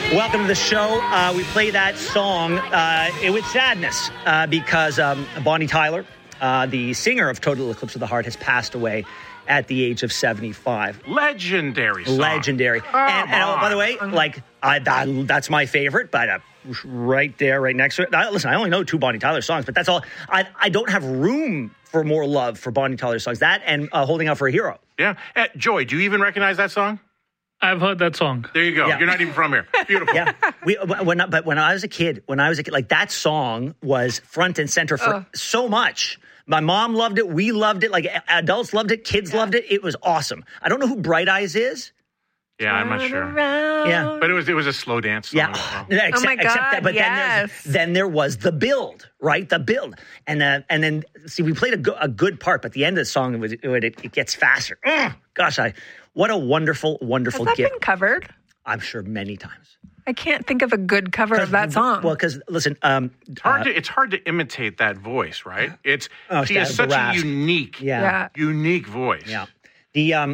Welcome to the show. We play that song with sadness because Bonnie Tyler, the singer of Total Eclipse of the Heart, has passed away at the age of 75. Legendary song. Legendary. And by the way, that's my favorite, but right there, right next to it. Listen, I only know 2 Bonnie Tyler songs, but that's all. I don't have room for more love for Bonnie Tyler songs. That and Holding Out for a Hero. Yeah. Joy, do you even recognize that song? I've heard that song. There you go. Yeah. You're not even from here. Beautiful. Yeah. When I was a kid, like that song was front and center for so much. My mom loved it. We loved it. Like adults loved it. Kids loved it. It was awesome. I don't know who Bright Eyes is. Yeah, I'm not sure. Yeah, but it was a slow dance song. Yeah. Well. Oh my God. Except that, but then there was the build, right? The build, and then see, we played a good part, but the end of the song it gets faster. Gosh, what a wonderful, wonderful gift. Has that gift. been covered? I'm sure many times. I can't think of a good cover of that song. Well, because listen, it's hard to imitate that voice, right? She has such a unique voice. Yeah. The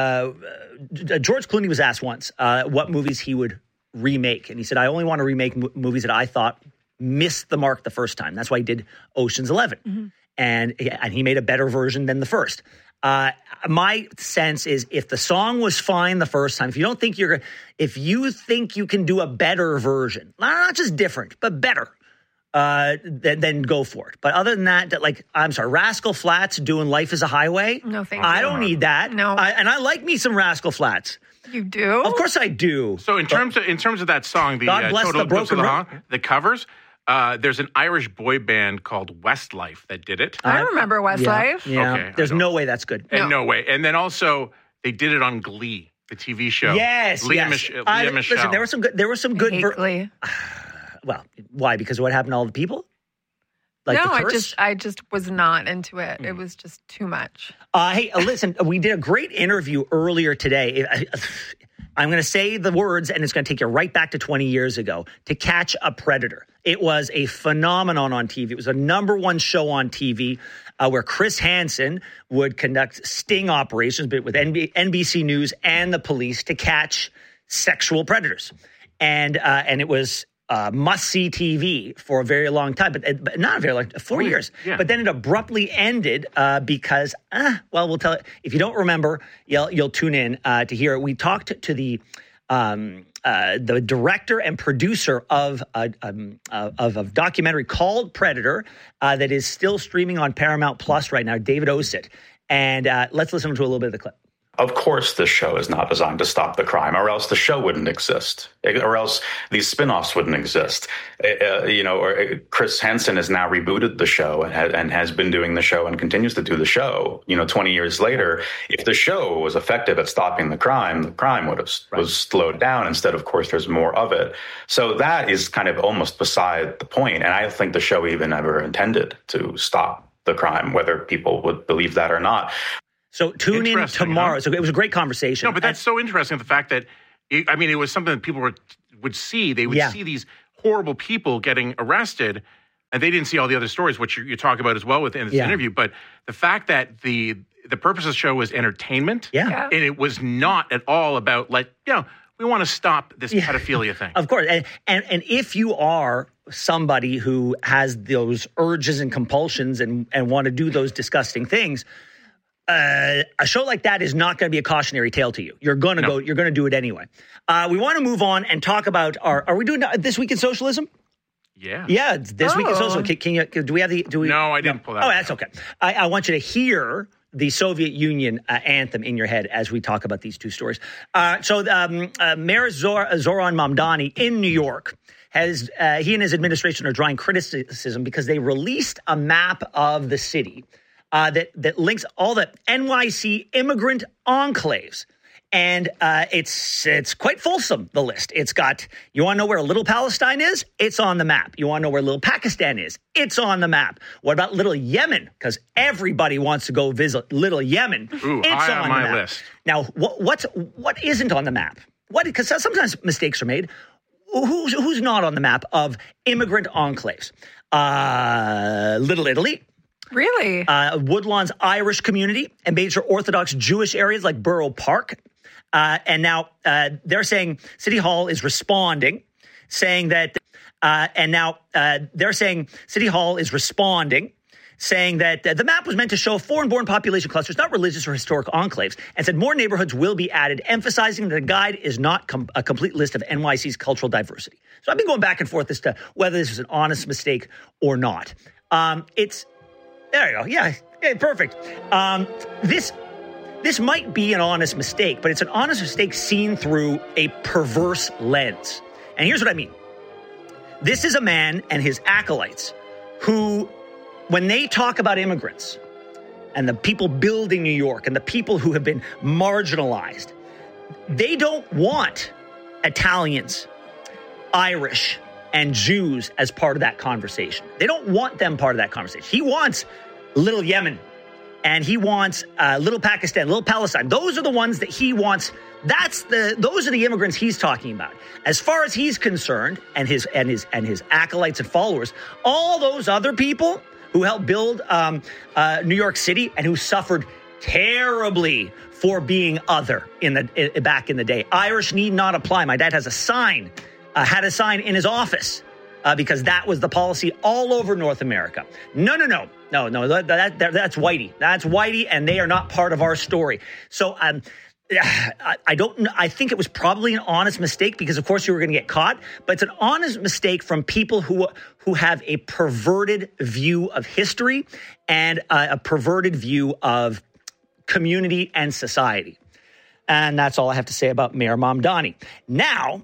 George Clooney was asked once what movies he would remake, and he said, "I only want to remake movies that I thought missed the mark the first time." That's why he did Ocean's 11, and he made a better version than the first. My sense is if the song was fine the first time, if you think you can do a better version, not just different, but better, then go for it. But other than that, I'm sorry, Rascal Flatts doing Life is a Highway. No, thank you. I don't need that. No. And I like me some Rascal Flatts. You do? Of course I do. So in terms of that song, the God bless Total the Eclipse of Broken the Heart, the covers, there's an Irish boy band called Westlife that did it. I remember Westlife. Yeah. Okay, There's no way that's good. And no way. And then also they did it on Glee, the TV show. Yes, Leah Michelle. Michelle. Listen, there were some good. Glee. Well, why? Because of what happened to all the people? I just was not into it. It was just too much. Hey, listen, we did a great interview earlier today. I'm going to say the words, and it's going to take you right back to 20 years ago. To Catch a Predator. It was a phenomenon on TV. It was a #1 show on TV where Chris Hansen would conduct sting operations with NBC News and the police to catch sexual predators. And it was must-see TV for a very long time, but not very long, 4 years. Yeah. But then it abruptly ended because, we'll tell it. If you don't remember, you'll tune in to hear it. We talked to the director and producer of a documentary called Predator that is still streaming on Paramount Plus right now, David Osit. And let's listen to a little bit of the clip. Of course, this show is not designed to stop the crime, or else the show wouldn't exist, or else these spinoffs wouldn't exist. Chris Hansen has now rebooted the show and has been doing the show and continues to do the show. 20 years later, if the show was effective at stopping the crime would have was slowed down. Instead, of course, there's more of it. So that is kind of almost beside the point. And I don't think the show even ever intended to stop the crime, whether people would believe that or not. So tune in tomorrow. Huh? So it was a great conversation. No, but that's so interesting, the fact that, it was something that people would see. They would see these horrible people getting arrested, and they didn't see all the other stories, which you talk about as well within this interview. But the fact that the purpose of the show was entertainment, and it was not at all about, we want to stop this pedophilia thing. Of course. And if you are somebody who has those urges and compulsions and want to do those disgusting things, a show like that is not going to be a cautionary tale to you. You're going to go. You're going to do it anyway. We want to move on and talk about Are we doing This Week in Socialism? Yeah. Yeah. This Week in Socialism. Can you? Do we have the? Do we? No, I didn't pull that. Oh, that's okay. I want you to hear the Soviet Union anthem in your head as we talk about these two stories. So Mayor Zoran Mamdani in New York has he and his administration are drawing criticism because they released a map of the city that links all the NYC immigrant enclaves. And it's quite fulsome, the list. It's got, you want to know where Little Palestine is? It's on the map. You want to know where Little Pakistan is? It's on the map. What about Little Yemen? Because everybody wants to go visit Little Yemen. Ooh, it's high on my list. Now, what isn't on the map? Because sometimes mistakes are made. Who's not on the map of immigrant enclaves? Little Italy. Really? Woodlawn's Irish community and major Orthodox Jewish areas like Borough Park. And now they're saying City Hall is responding, saying that, saying that the map was meant to show foreign-born population clusters, not religious or historic enclaves, and said more neighborhoods will be added, emphasizing that the guide is not a complete list of NYC's cultural diversity. So I've been going back and forth as to whether this was an honest mistake or not. There you go. Yeah, perfect. This might be an honest mistake, but it's an honest mistake seen through a perverse lens. And here's what I mean. This is a man and his acolytes who, when they talk about immigrants and the people building New York and the people who have been marginalized, they don't want Italians, Irish, and Jews as part of that conversation. They don't want them part of that conversation. He wants little Yemen, and he wants little Pakistan, little Palestine. Those are the ones that he wants. Those are the immigrants he's talking about. As far as he's concerned, and his acolytes and followers, all those other people who helped build New York City and who suffered terribly for being other back in the day. Irish need not apply. My dad has a sign, had a sign in his office because that was the policy all over North America. No. That's Whitey. That's Whitey, and they are not part of our story. So I don't know. I think it was probably an honest mistake because, of course, you were going to get caught. But it's an honest mistake from people who have a perverted view of history and a perverted view of community and society. And that's all I have to say about Mayor Mamdani. Now,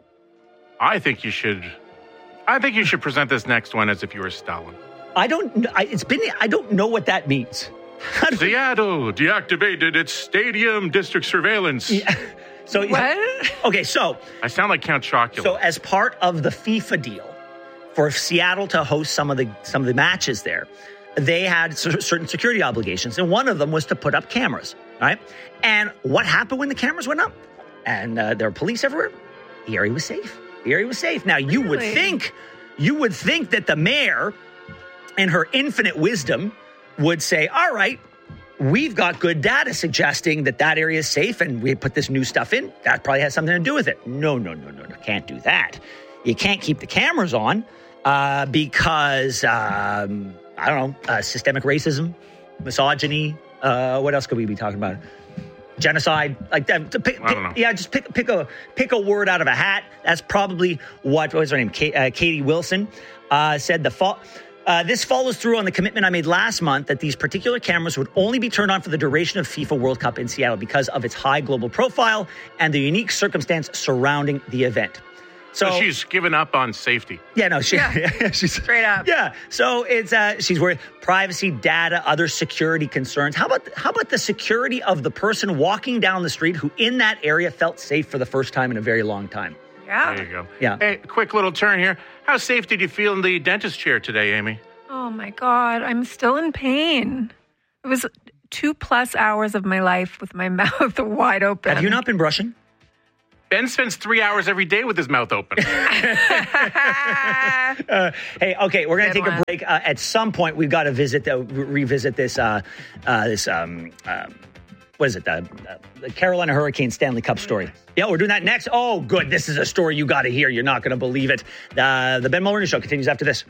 I think you should present this next one as if you were Stalin. I don't know what that means. Seattle deactivated its stadium district surveillance. Yeah. So what? Okay, so I sound like Count Chocula. So as part of the FIFA deal for Seattle to host some of the matches there, they had certain security obligations, and one of them was to put up cameras, right? And what happened when the cameras went up? And there were police everywhere. The area was safe. Now you would think that the mayor, in her infinite wisdom, would say, all right, we've got good data suggesting that area is safe and we put this new stuff in. That probably has something to do with it. No. Can't do that. You can't keep the cameras on because, I don't know, systemic racism, misogyny. What else could we be talking about? Genocide, like that. Just pick a word out of a hat. That's probably what was her name? Katie Wilson said. This follows through on the commitment I made last month that these particular cameras would only be turned on for the duration of FIFA World Cup in Seattle because of its high global profile and the unique circumstance surrounding the event. So she's given up on safety. Yeah, no, she's straight up. Yeah, so it's she's worried privacy, data, other security concerns. How about the security of the person walking down the street who in that area felt safe for the first time in a very long time? Yeah. There you go. Yeah. Hey, quick little turn here. How safe did you feel in the dentist chair today, Amy? Oh my God, I'm still in pain. It was 2+ hours of my life with my mouth wide open. Have you not been brushing? Ben spends 3 hours every day with his mouth open. Hey, okay, we're going to take a break. At some point, we've got to revisit this. What is it? The Carolina Hurricane Stanley Cup story. Yeah, we're doing that next. Oh, good. This is a story you got to hear. You're not going to believe it. The Ben Mulroney Show continues after this.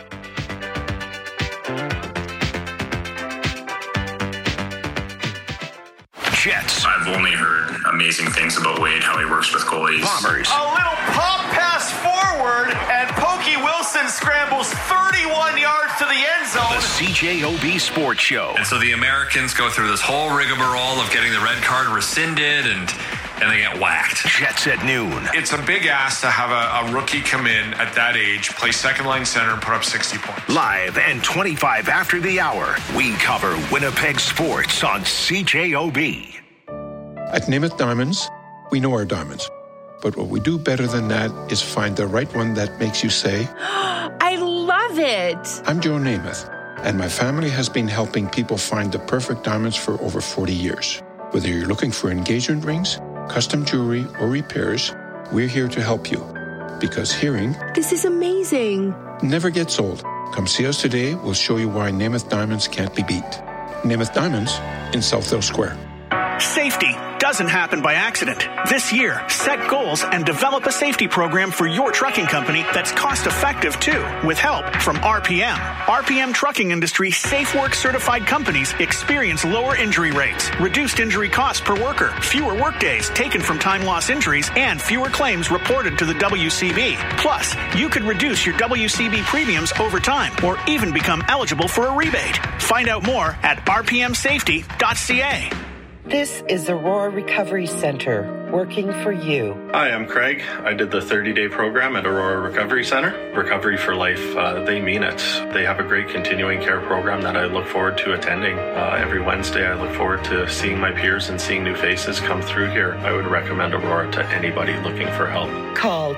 Jets. I've only heard amazing things about Wade, how he works with goalies. Bombers. A little pop pass forward, and Pokey Wilson scrambles 31 yards to the end zone. The CJOB Sports Show. And so the Americans go through this whole rigmarole of getting the red card rescinded, and they get whacked. Jets at noon. It's a big ask to have a rookie come in at that age, play second-line center, and put up 60 points. Live and 25 after the hour, we cover Winnipeg sports on CJOB. At Namath Diamonds, we know our diamonds. But what we do better than that is find the right one that makes you say, I love it. I'm Joe Namath, and my family has been helping people find the perfect diamonds for over 40 years. Whether you're looking for engagement rings, custom jewelry, or repairs, we're here to help you. Because hearing, this is amazing, never gets old. Come see us today. We'll show you why Namath Diamonds can't be beat. Namath Diamonds in Southdale Square. Safety doesn't happen by accident. This year, set goals and develop a safety program for your trucking company that's cost-effective, too, with help from RPM. RPM Trucking Industry SafeWork certified companies experience lower injury rates, reduced injury costs per worker, fewer workdays taken from time loss injuries, and fewer claims reported to the WCB. Plus, you could reduce your WCB premiums over time or even become eligible for a rebate. Find out more at rpmsafety.ca. This is Aurora Recovery Center, working for you. Hi, I'm Craig. I did the 30-day program at Aurora Recovery Center. Recovery for Life, they mean it. They have a great continuing care program that I look forward to attending. Every Wednesday, I look forward to seeing my peers and seeing new faces come through here. I would recommend Aurora to anybody looking for help. Call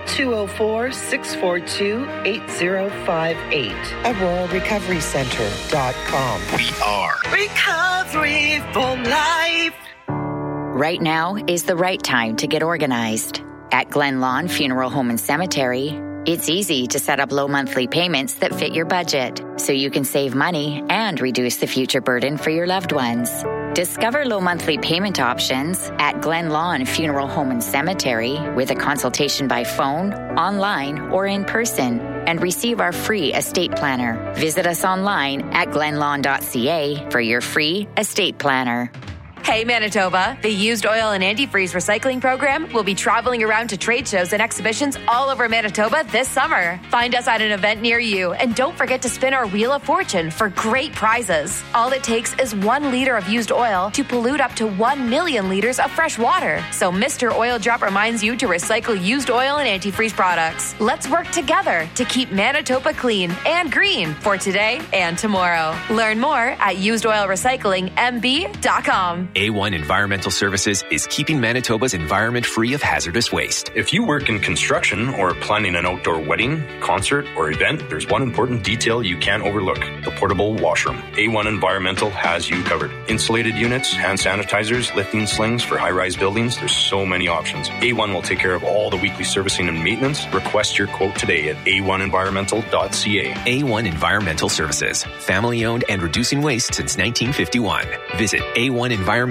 204-642-8058. AuroraRecoveryCenter.com. We are Recovery for Life. Right now is the right time to get organized. At Glen Lawn Funeral Home and Cemetery, it's easy to set up low monthly payments that fit your budget, so you can save money and reduce the future burden for your loved ones. Discover low monthly payment options at Glen Lawn Funeral Home and Cemetery with a consultation by phone, online, or in person, and receive our free estate planner. Visit us online at glenlawn.ca for your free estate planner. Hey Manitoba, the Used Oil and Antifreeze Recycling Program will be traveling around to trade shows and exhibitions all over Manitoba this summer. Find us at an event near you, and don't forget to spin our Wheel of Fortune for great prizes. All it takes is 1 liter of used oil to pollute up to 1 million liters of fresh water. So Mr. Oil Drop reminds you to recycle used oil and antifreeze products. Let's work together to keep Manitoba clean and green for today and tomorrow. Learn more at usedoilrecyclingmb.com. A1 Environmental Services is keeping Manitoba's environment free of hazardous waste. If you work in construction or planning an outdoor wedding, concert, or event, there's one important detail you can't overlook: the portable washroom. A1 Environmental has you covered. Insulated units, hand sanitizers, lifting slings for high-rise buildings. There's so many options. A1 will take care of all the weekly servicing and maintenance. Request your quote today at a1environmental.ca. A1 Environmental Services, family-owned and reducing waste since 1951. Visit A1environmental.ca.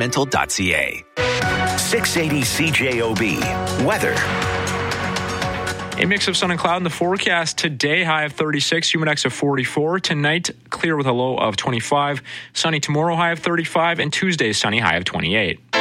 680 CJOB. Weather. A mix of sun and cloud in the forecast today, high of 36, humid index of 44. Tonight, clear with a low of 25. Sunny tomorrow, high of 35. And Tuesday, sunny, high of 28.